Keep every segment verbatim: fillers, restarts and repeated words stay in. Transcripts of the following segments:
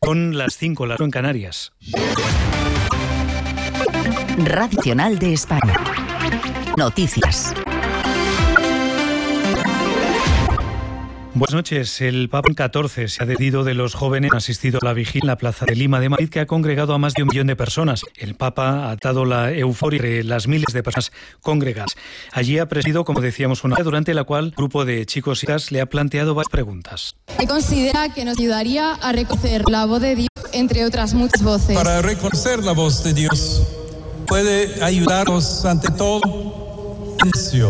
Son las cinco, las en Canarias. Radio Nacional de España. Noticias. Buenas noches. El Papa catorce se ha despedido de los jóvenes, ha asistido a la vigilia en la Plaza de Lima de Madrid, que ha congregado a más de un millón de personas. El Papa ha atado la euforia entre las miles de personas congregadas. Allí ha presidido, como decíamos, una durante la cual un grupo de chicos y chicas le ha planteado varias preguntas. ¿Qué considera que nos ayudaría a reconocer la voz de Dios entre otras muchas voces? Para reconocer la voz de Dios puede ayudarnos ante todo. Soy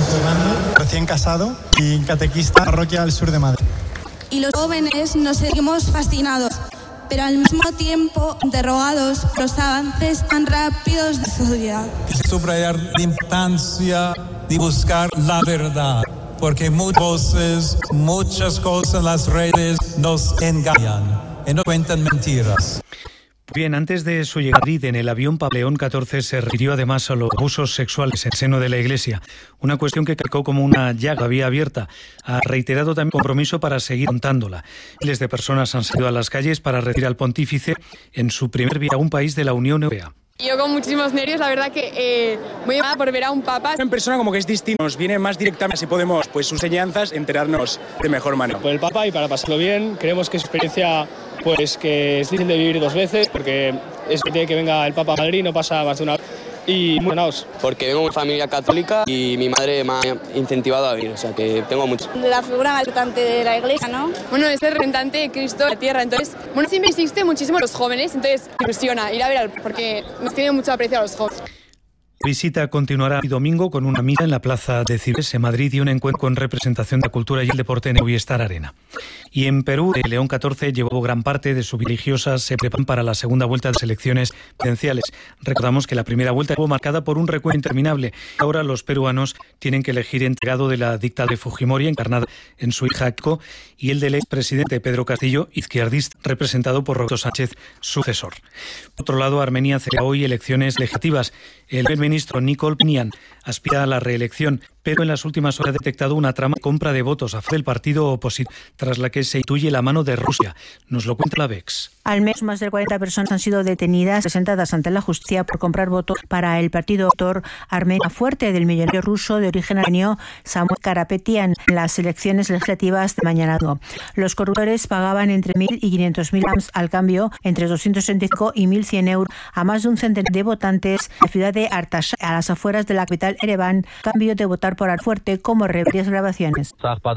recién casado y catequista parroquia del sur de Madrid. Y los jóvenes nos seguimos fascinados, pero al mismo tiempo interrogados por los avances tan rápidos de la sociedad. Subrayar la importancia de buscar la verdad, porque muchas voces, muchas cosas en las redes nos engañan y nos cuentan mentiras. Bien, antes de su llegada a Madrid, en el avión Papa León catorce se refirió además a los abusos sexuales en el seno de la Iglesia, una cuestión que calcó como una llaga vía abierta. Ha reiterado también compromiso para seguir contándola. Miles de personas han salido a las calles para recibir al pontífice en su primer viaje a un país de la Unión Europea. Yo con muchísimos nervios, la verdad que eh, muy emocionada por ver a un papa. En persona como que es distinto, nos viene más directamente, así podemos, pues sus enseñanzas, enterarnos de mejor manera. Por el papa y para pasarlo bien, creemos que es experiencia pues que es difícil de vivir dos veces, porque es que venga el papa a Madrid, no pasa más de una vez. Y muy buenos. Porque vengo de una familia católica y mi madre me ha incentivado a venir, o sea que tengo mucho. La figura más importante de la Iglesia, ¿no? Bueno, es el representante de Cristo en la tierra, entonces, bueno, siempre existe muchísimo a los jóvenes, entonces me ilusiona ir a ver al porque nos tiene mucho aprecio a los jóvenes. La visita continuará el domingo con una misa en la Plaza de Cibeles en Madrid y un encuentro con representación de la cultura y el deporte en Movistar Arena. Y en Perú, el León catorce llevó gran parte de sus religiosas se preparan para la segunda vuelta de las elecciones presidenciales. Recordamos que la primera vuelta estuvo marcada por un recuento interminable. Ahora los peruanos tienen que elegir entregado de la dictadura de Fujimori, encarnada en su hija Keiko, y el del expresidente Pedro Castillo, izquierdista, representado por Roberto Sánchez, sucesor. Por otro lado, Armenia celebra hoy elecciones legislativas. El primer ministro Nikol Pashinyan aspira a la reelección, pero en las últimas horas ha detectado una trama de compra de votos a favor del partido opositor, tras la que se intuye la mano de Rusia. Nos lo cuenta la V E X. Al menos más de cuarenta personas han sido detenidas, presentadas ante la justicia por comprar votos para el partido autor Armenia Fuerte del millonario ruso de origen armenio Samuel Karapetyan en las elecciones legislativas de mañana. Los corruptores pagaban entre mil y quinientos mil dirhams al cambio, entre doscientos sesenta y cinco y mil cien euros, a más de un centenar de votantes en la ciudad de Artashat, a las afueras de la capital Ereván, cambio de votar por Fuerte, como varias grabaciones.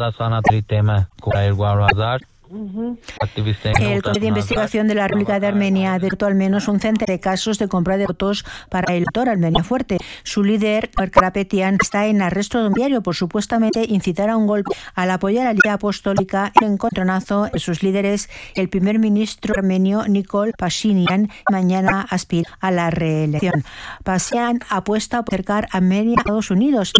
El Comité de Investigación de la República de Armenia detectó al menos un centenar de casos de compra de votos para el autor Armenia Fuerte. Su líder, Karapetyan, está en arresto domiciliario por supuestamente incitar a un golpe al apoyar a la Liga Apostólica y un encontronazo de sus líderes, el primer ministro armenio Nikol Pashinyan, mañana aspira a la reelección. Pashinyan apuesta por acercar a Armenia a Estados Unidos